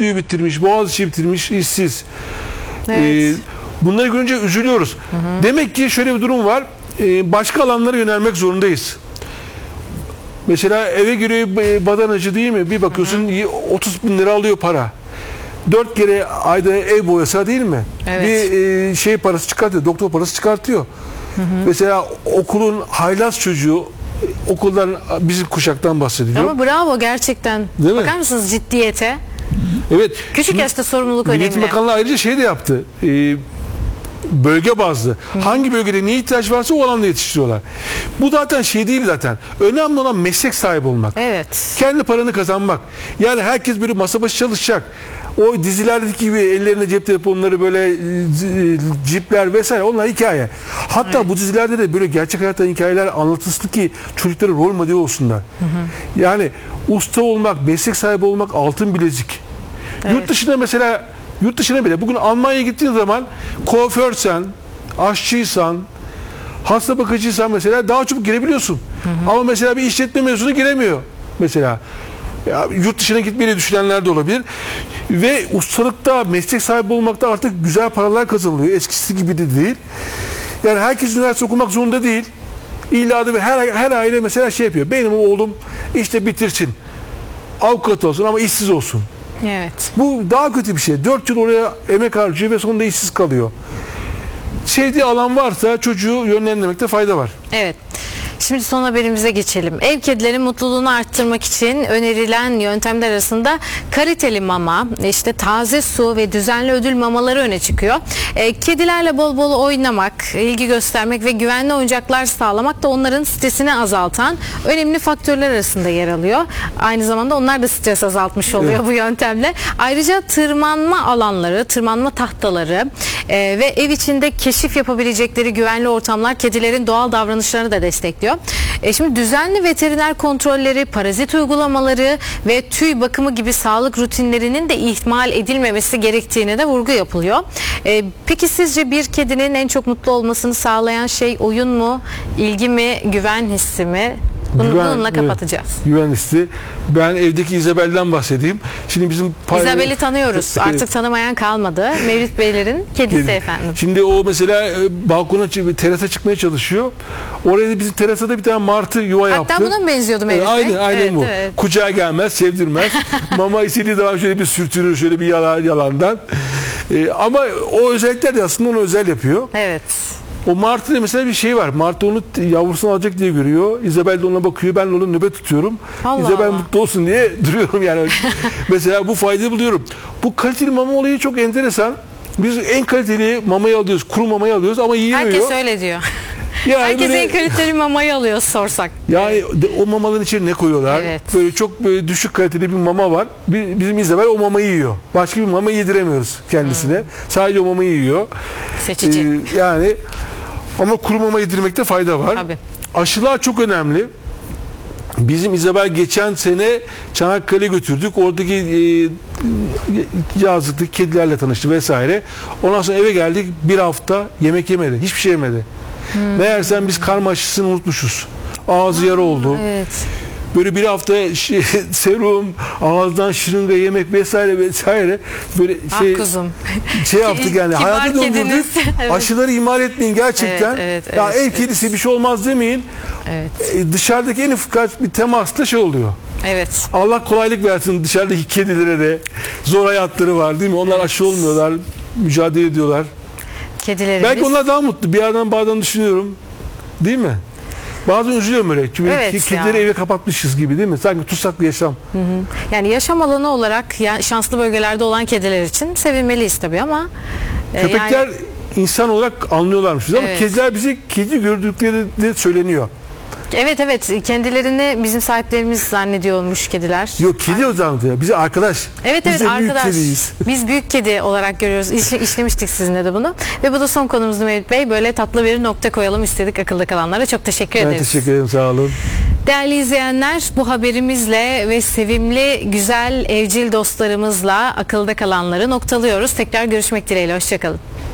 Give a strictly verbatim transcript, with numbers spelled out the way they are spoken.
ODTÜ'yü bitirmiş, Boğaziçi bitirmiş, işsiz. Evet. Ee, bunları görünce üzülüyoruz. Hı hı. Demek ki şöyle bir durum var. Ee, başka alanlara yönelmek zorundayız. Mesela eve giriyor badanacı değil mi? Bir bakıyorsun hı hı. otuz bin lira alıyor para. Dört kere ayda ev boyasa değil mi? Evet. Bir e, şey parası çıkartıyor, doktor parası çıkartıyor. Hı hı. Mesela okulun haylaz çocuğu, okuldan bizim kuşaktan bahsediyorum. Ama bravo gerçekten. Değil Bakar mi? mısınız ciddiyete? Evet. Küçük yaşta sorumluluk önemli. Milli Eğitim Bakanlığı ayrıca şey de yaptı. E, bölge bazlı. Hı. Hangi bölgede neye ihtiyaç varsa o alanda yetiştiriyorlar. Bu zaten şey değil zaten. Önemli olan meslek sahibi olmak. Evet. Kendi paranı kazanmak. Yani herkes böyle masa başı çalışacak. O dizilerdeki gibi ellerine cep telefonları böyle cipler vesaire onlar hikaye. Hatta evet. bu dizilerde de böyle gerçek hayattan hikayeler anlatılsın ki çocuklara rol modeli olsunlar. Hı hı. Yani usta olmak, meslek sahibi olmak altın bilezik. Evet. Yurt dışında mesela yurt dışına bile bugün Almanya'ya gittiğin zaman kuaförsen, aşçıysan, hasta bakıcıysan mesela daha çabuk girebiliyorsun. Hı hı. Ama mesela bir işletme mezunu giremiyor mesela. Ya, yurt dışına gitmeyi düşünenler de olabilir. Ve ustalıkta, meslek sahibi olmakta artık güzel paralar kazanılıyor. Eskisi gibi de değil. Yani herkes üniversite okumak zorunda değil. İlla da her, her aile mesela şey yapıyor. Benim oğlum işte bitirsin. Avukat olsun ama işsiz olsun. Evet. Bu daha kötü bir şey. Dört yıl oraya emek harcıyor ve sonunda işsiz kalıyor. Sevdiği alan varsa çocuğu yönlendirmekte fayda var. Evet. Şimdi son haberimize geçelim. Ev kedilerin mutluluğunu arttırmak için önerilen yöntemler arasında kaliteli mama, işte taze su ve düzenli ödül mamaları öne çıkıyor. E, kedilerle bol bol oynamak, ilgi göstermek ve güvenli oyuncaklar sağlamak da onların stresini azaltan önemli faktörler arasında yer alıyor. Aynı zamanda onlar da stres azaltmış oluyor evet. bu yöntemle. Ayrıca tırmanma alanları, tırmanma tahtaları e, ve ev içinde keşif yapabilecekleri güvenli ortamlar kedilerin doğal davranışlarını da destekliyor. E şimdi düzenli veteriner kontrolleri, parazit uygulamaları ve tüy bakımı gibi sağlık rutinlerinin de ihmal edilmemesi gerektiğine de vurgu yapılıyor. E, peki sizce bir kedinin en çok mutlu olmasını sağlayan şey oyun mu, ilgi mi, güven hissi mi? Bunu, güven, bununla kapatacağız. Evet, güven hissi. Ben evdeki İzabel'den bahsedeyim. Şimdi bizim İzabel'i tanıyoruz. Artık tanımayan kalmadı. Mevlüt Beylerin kedisi Kedi. efendim. Şimdi o mesela e, balkona, terasa çıkmaya çalışıyor. Oraya da bizim terasada bir tane martı yuva Hatta yaptı. Hatta buna mı benziyordu Mevlüt Bey? Aynen, aynen evet, bu. Evet. Kucağa gelmez, sevdirmez. Mama istediği zaman şöyle bir sürtünür, şöyle bir yalan, yalandan. E, ama o özellikler de aslında onu özel yapıyor. Evet. O Martı'da mesela bir şey var. Martı onu yavrusunu alacak diye görüyor. İzabel de ona bakıyor. Ben onu nöbet tutuyorum. Allah İzabel Allah. mutlu olsun diye duruyorum yani. Mesela bu faydayı buluyorum. Bu kaliteli mama olayı çok enteresan. Biz en kaliteli mamayı alıyoruz. Kuru mamayı alıyoruz ama yiyemiyor. Herkes öyle diyor. Yani Herkes böyle, en kaliteli mamayı alıyor sorsak. Yani o mamaların içine ne koyuyorlar? Evet. Böyle çok böyle düşük kaliteli bir mama var. Bizim İzabel o mamayı yiyor. Başka bir mama yediremiyoruz kendisine. Hmm. Sadece o mamayı yiyor. Seçici. Ee, yani ama kuru mama yedirmekte fayda var. Tabii. Aşılar çok önemli. Bizim İzabel geçen sene Çanakkale'ye götürdük. Oradaki e, yazlıklı kedilerle tanıştı vesaire. Ondan sonra eve geldik. Bir hafta yemek yemedi. Hiçbir şey yemedi. Hmm. Meğersem biz karma aşısını unutmuşuz. Ağzı yara oldu. Evet. Böyle bir hafta şey, serum, ağızdan şırınga yemek vesaire vesaire böyle şey ah şey yaptık yani hayatı döndürdük. Evet. Aşıları ihmal etmeyin gerçekten. Evet, evet, ya evet, ev kedisi evet. bir şey olmaz demeyin. Evet. E, dışarıdaki en ufak bir temasla şey oluyor. Evet. Allah kolaylık versin dışarıdaki kedilere de. Zor hayatları var değil mi? Onlar evet. aşı olmuyorlar, mücadele ediyorlar. Kedilerimiz. Belki onlar daha mutlu. Bir yerden bazen düşünüyorum. Değil mi? Bazen üzülüyorum öyle. Çünkü evet kedileri ya. eve kapatmışız gibi değil mi? Sanki tutsaklı yaşam. Hı hı. Yani yaşam alanı olarak ya, şanslı bölgelerde olan kediler için sevinmeliyiz tabii ama. Köpekler yani... insan olarak anlıyorlarmış. Evet. Ama kediler bizi kedi gördükleri de söyleniyor. Evet evet kendilerini bizim sahiplerimiz zannediyormuş kediler. Yok kedi o zannediyor. Bizi arkadaş. Evet Biz evet arkadaş. Büyük Biz büyük kedi olarak görüyoruz. İş, işlemiştik sizinle de bunu. Ve bu da son konumuzdu Mevlüt Bey. Böyle tatlı bir nokta koyalım istedik akılda kalanlara. Çok teşekkür ben ederiz. Ben teşekkür ederim sağ olun. Değerli izleyenler bu haberimizle ve sevimli güzel evcil dostlarımızla akılda kalanları noktalıyoruz. Tekrar görüşmek dileğiyle. Hoşçakalın.